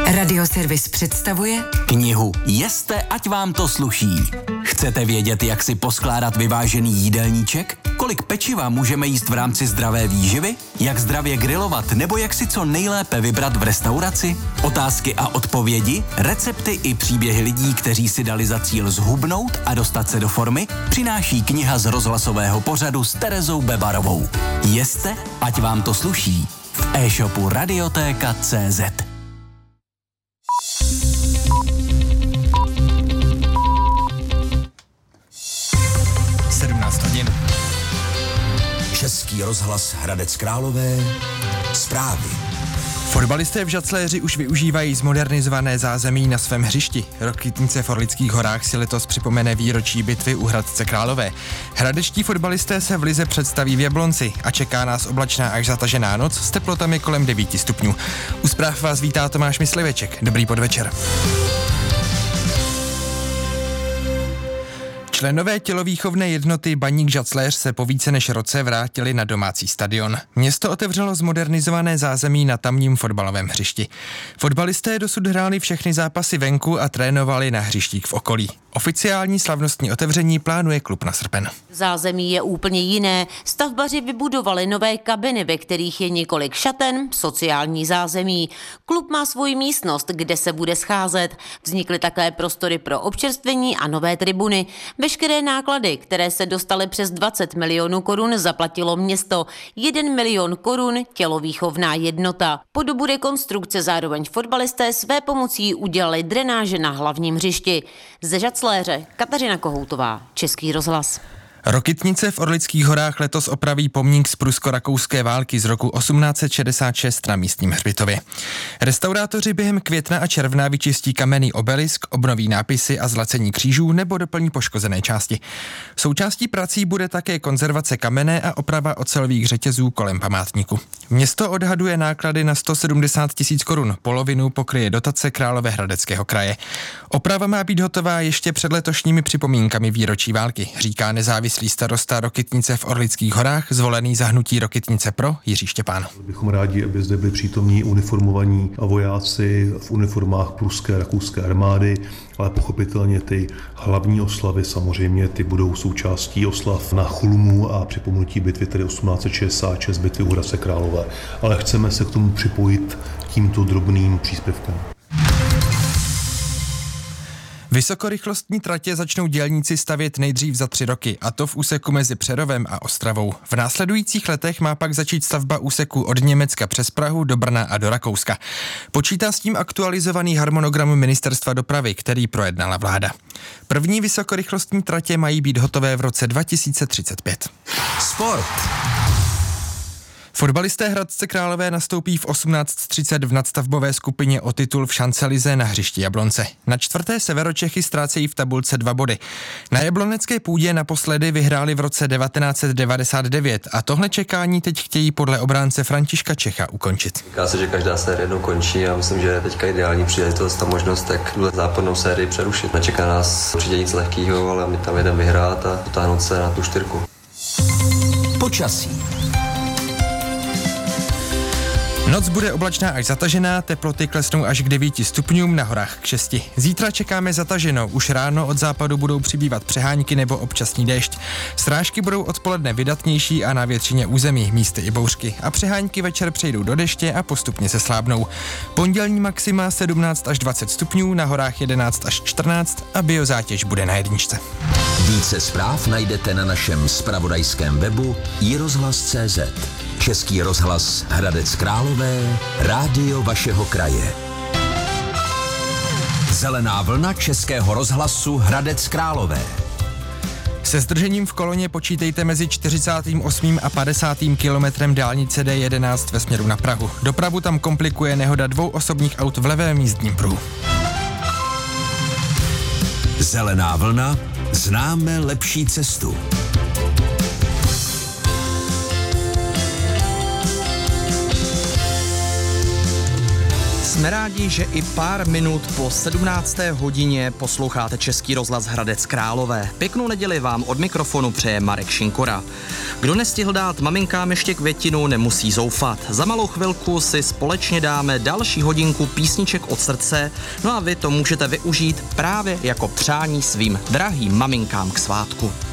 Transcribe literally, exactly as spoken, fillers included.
Radioservis představuje knihu Jeste, ať vám to sluší. Chcete vědět, jak si poskládat vyvážený jídelníček? Kolik pečiva můžeme jíst v rámci zdravé výživy? Jak zdravě grilovat nebo jak si co nejlépe vybrat v restauraci? Otázky a odpovědi, recepty i příběhy lidí, kteří si dali za cíl zhubnout a dostat se do formy, přináší kniha z rozhlasového pořadu s Terezou Bebarovou. Jeste, ať vám to sluší. V e-shopu Radiotéka tečka cé zet. sedmnáct hodin. Český rozhlas Hradec Králové. Zprávy. Fotbalisté v Žacléři už využívají zmodernizované zázemí na svém hřišti. Rokitnice v Orlických horách si letos připomene výročí bitvy u Hradce Králové. Hradečtí fotbalisté se v lize představí v Jablonci a čeká nás oblačná až zatažená noc s teplotami kolem devíti stupňů. U zpráv vás vítá Tomáš Mysliveček. Dobrý podvečer. Členové tělovýchovné jednoty Baník Žacléř se po více než roce vrátili na domácí stadion. Město otevřelo zmodernizované zázemí na tamním fotbalovém hřišti. Fotbalisté dosud hráli všechny zápasy venku a trénovali na hřištích v okolí. Oficiální slavnostní otevření plánuje klub na srpen. Zázemí je úplně jiné. Stavbaři vybudovali nové kabiny, ve kterých je několik šaten, sociální zázemí. Klub má svoji místnost, kde se bude scházet. Vznikly také prostory pro občerstvení a nové tribuny. Veškeré náklady, které se dostaly přes dvacet milionů korun, zaplatilo město. jeden milion korun tělovýchovná jednota. Po dobu rekonstrukce zároveň fotbalisté své pomocí udělali drenáže na hlavním hřišti. Ze Žacléře Kateřina Kohoutová, Český rozhlas. Rokitnice v Orlických horách letos opraví pomník z prusko-rakouské války z roku osmnáct set šedesát šest na místním hřbitově. Restaurátoři během května a června vyčistí kamenný obelisk, obnoví nápisy a zlacení křížů nebo doplní poškozené části. Součástí prací bude také konzervace kamenné a oprava ocelových řetězů kolem památníku. Město odhaduje náklady na sto sedmdesát tisíc korun, polovinu pokryje dotace Královéhradeckého kraje. Oprava má být hotová ještě před letošními připomínkami výročí války, říká nezávislý starosta Rokitnice v Orlických horách, zvolený za hnutí Rokitnice Pro Jiří Štěpán. Bychom rádi, aby zde byli přítomní uniformovaní vojáci v uniformách pruské a rakouské armády, ale pochopitelně ty hlavní oslavy samozřejmě ty budou součástí oslav na Chulumu a připomenutí bitvy tedy osmnáct set šedesát šest, bitvy u Hradce Králové. Ale chceme se k tomu připojit tímto drobným příspěvkem. Vysokorychlostní tratě začnou dělníci stavět nejdřív za tři roky, a to v úseku mezi Přerovem a Ostravou. V následujících letech má pak začít stavba úseku od Německa přes Prahu do Brna a do Rakouska. Počítá s tím aktualizovaný harmonogram Ministerstva dopravy, který projednala vláda. První vysokorychlostní tratě mají být hotové v roce dva tisíce třicet pět. Sport. Fotbalisté Hradce Králové nastoupí v osmnáct třicet v nadstavbové skupině o titul v Šancelize na hřišti Jablonce. Na čtvrté Severočechy ztrácejí v tabulce dva body. Na jablonecké půdě naposledy vyhráli v roce devatenáct set devadesát devět a tohle čekání teď chtějí podle obránce Františka Čecha ukončit. Říká se, že každá série jednou končí a myslím, že je teďka ideální příležitost a možnost tak tuhle zápornou sérii přerušit. Nečeká nás určitě nic lehkýho, ale my tam jedeme vyhrát a dotáhnout se na tu čtyřku. Počasí. Noc bude oblačná až zatažená, teploty klesnou až k devíti stupňům, na horách k šesti. Zítra čekáme zataženo, už ráno od západu budou přibývat přehánky nebo občasný déšť. Srážky budou odpoledne vydatnější a na většině území, místy i bouřky. A přehánky večer přejdou do deště a postupně se slábnou. Pondělní maxima sedmnáct až dvacet stupňů, na horách jedenáct až čtrnáct a biozátěž bude na jedničce. Více zpráv najdete na našem zpravodajském webu i rozhlas tečka cé zet. Český rozhlas Hradec Králové, rádio vašeho kraje. Zelená vlna Českého rozhlasu Hradec Králové. Se zdržením v koloně počítejte mezi čtyřicátým osmým a padesátým kilometrem dálnice D jedenáct ve směru na Prahu. Dopravu tam komplikuje nehoda dvou osobních aut v levém jízdním pruhu. Zelená vlna, známe lepší cestu. Jsme rádi, že i pár minut po sedmnácté hodině posloucháte Český rozhlas Hradec Králové. Pěknou neděli vám od mikrofonu přeje Marek Šinkora. Kdo nestihl dát maminkám ještě květinu, nemusí zoufat. Za malou chvilku si společně dáme další hodinku písniček od srdce, no a vy to můžete využít právě jako přání svým drahým maminkám k svátku.